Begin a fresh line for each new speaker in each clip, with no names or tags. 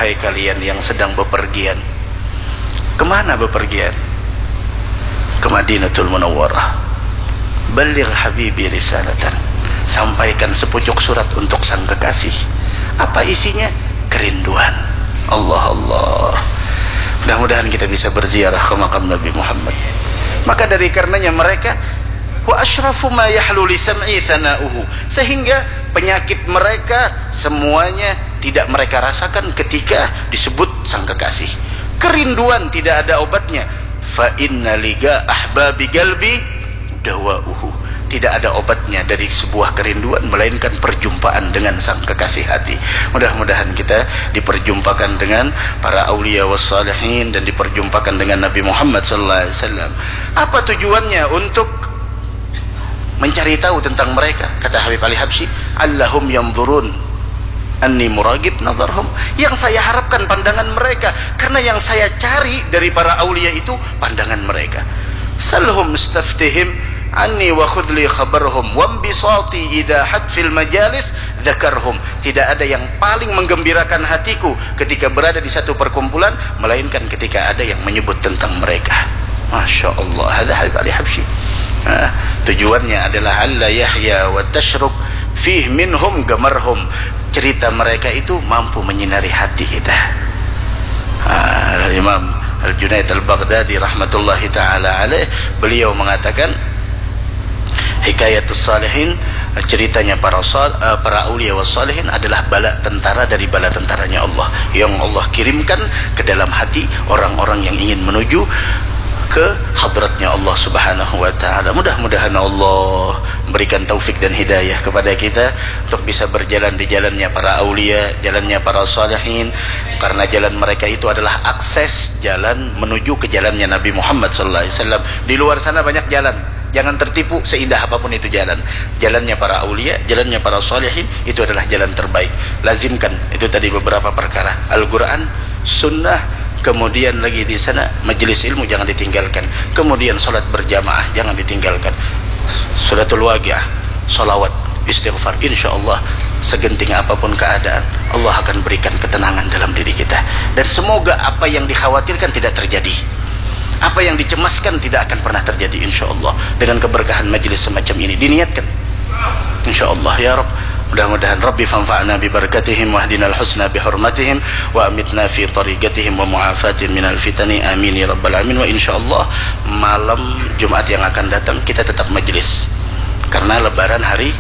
wahai kalian yang sedang bepergian. Kemana bepergian? Ke Madinatul Munawwarah. Balligh habibi risalatan, sampaikan sepucuk surat untuk sang kekasih. Apa isinya? Kerinduan. Allah Allah. Mudah-mudahan kita bisa berziarah ke makam Nabi Muhammad. Maka dari karenanya mereka wa asyrafu ma yahlu li sam'i thana'uhu, sehingga penyakit mereka semuanya tidak mereka rasakan ketika disebut sang kekasih. Kerinduan tidak ada obatnya. Fa inna liga ahbabi galbi dawa'uhu, tidak ada obatnya dari sebuah kerinduan melainkan perjumpaan dengan sang kekasih hati. Mudah-mudahan kita diperjumpakan dengan para aulia wassalihin dan diperjumpakan dengan Nabi Muhammad sallallahu alaihi wasallam. Apa tujuannya? Untuk mencari tahu tentang mereka. Kata Habib Ali Habsyi, Allahum yanzurun anni muragib nazarhum, yang saya harapkan pandangan mereka, karena yang saya cari dari para aulia itu pandangan mereka. Salhum istaftihim anni wa khudli khabarhum wambisati idha hatfil majalis dzakarhum. Tidak ada yang paling menggembirakan hatiku ketika berada di satu perkumpulan melainkan ketika ada yang menyebut tentang mereka. Masya Allah. Hadha Habib Ali Habsyi. Tujuannya adalah alla yahya wa tashruk fih minhum gamarhum. Cerita mereka itu mampu menyinari hati kita. Imam Al-Junaid Al-Baghdadi rahmatullahi ta'ala alaih, beliau mengatakan hikayatus salihin, ceritanya para aulia was salihin adalah bala tentara dari bala tentaranya Allah, yang Allah kirimkan ke dalam hati orang-orang yang ingin menuju ke hadratnya Allah subhanahu wa ta'ala. Mudah-mudahan Allah memberikan taufik dan hidayah kepada kita untuk bisa berjalan di jalannya para aulia, jalannya para salihin, karena jalan mereka itu adalah akses jalan menuju ke jalannya Nabi Muhammad sallallahu alaihi wasallam. Di luar sana banyak jalan, jangan tertipu seindah apapun itu jalan. Jalannya para aulia, jalannya para salihin itu adalah jalan terbaik. Lazimkan itu tadi beberapa perkara, Al-Quran, sunnah, kemudian lagi di sana majelis ilmu jangan ditinggalkan, kemudian salat berjamaah jangan ditinggalkan, salatul waqiah, salawat, istighfar. Insyaallah segenting apapun keadaan Allah akan berikan ketenangan dalam diri kita, dan semoga apa yang dikhawatirkan tidak terjadi, apa yang dicemaskan tidak akan pernah terjadi insyaallah dengan keberkahan majelis semacam ini. Diniatkan insyaallah ya Rabb. Mudah-mudahan Rabbi fanfa'na bi barakatihim wahdinal husna bi hurmatihim wa amitna fi tariqatihim wa mu'afatihim minal fitani, amin ya rabbal alamin. Wa insyaallah malam Jumat yang akan datang kita tetap majelis, karena lebaran hari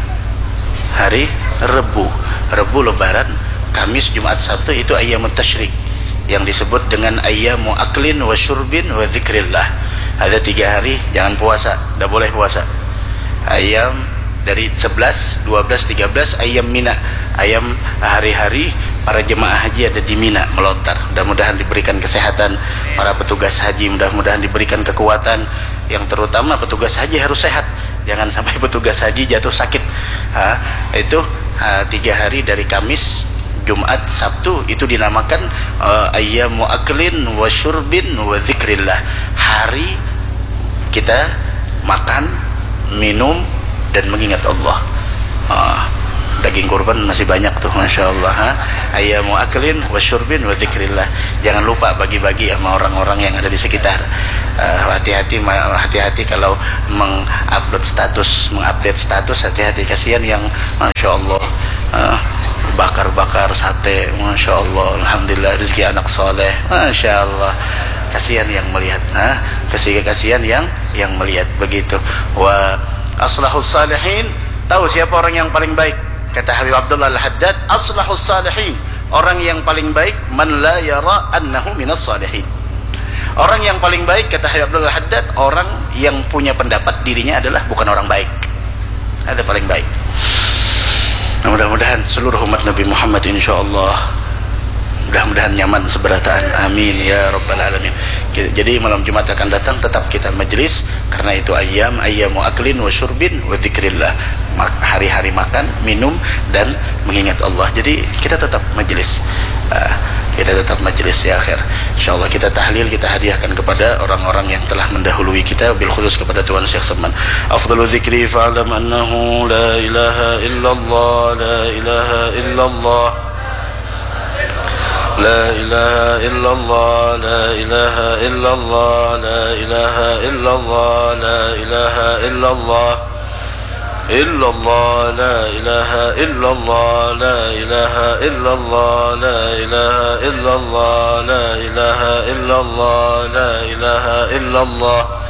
Rebu lebaran, Kamis, Jumat, Sabtu itu ayyamut tasyrik yang disebut dengan ayyamu aklin wa syurbin wa dzikrillah. Ada 3 hari jangan puasa, tidak boleh puasa. Ayam dari 11, 12, 13 ayam Mina, ayam hari-hari para jemaah haji ada di Mina melontar. Mudah-mudahan diberikan kesehatan para petugas haji, mudah-mudahan diberikan kekuatan, yang terutama petugas haji harus sehat, jangan sampai petugas haji jatuh sakit. Itu 3 hari dari Kamis, Jumat, Sabtu itu dinamakan ayyamu aklin wa syurbin wa dzikrillah, hari kita makan, minum dan mengingat Allah. Daging kurban masih banyak tuh, masya Allah. Ayyamu aklin wa syurbin wa dzikrillah. Jangan lupa bagi-bagi sama orang-orang yang ada di sekitar. Hati-hati kalau mengupdate status, hati-hati, kasihan yang masya Allah bakar-bakar sate, masya Allah, alhamdulillah rezeki anak soleh, masya Allah. Kasihan yang melihat, kasihan yang melihat begitu. Wa aslahus salihin, tahu siapa orang yang paling baik? Kata Habib Abdullah Al-Haddad, aslahus salihin, orang yang paling baik man la yara annahu minas salihin. Orang yang paling baik kata Habib Abdullah Al-Haddad, orang yang punya pendapat dirinya adalah bukan orang baik. Ada paling baik. Mudah-mudahan seluruh umat Nabi Muhammad insyaallah mudah-mudahan nyaman seberataan, amin ya rabbal alamin. Jadi malam Jumat akan datang tetap kita majelis, karena itu ayyamu aklin wa syurbin wa dzikrillah, hari-hari makan, minum dan mengingat Allah. Jadi kita tetap majelis, ya akhir. Insyaallah kita tahlil, kita hadiahkan kepada orang-orang yang telah mendahului kita, bil khusus kepada Tuan Syekh Salman. Afdalu dzikri fa'lam annahu la ilaha illallah, la ilaha illallah. لا إله إلا الله لا إله إلا الله لا إله إلا الله لا إله إلا الله إلا الله لا إله إلا الله لا إله إلا الله لا إله إلا الله لا إله إلا الله لا إله إلا الله